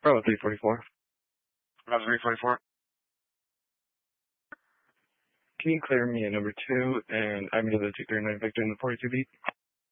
Bravo 344. Bravo 344. Can you clear me at number 2 and I'm going to the 239 Victor in the 42 beat?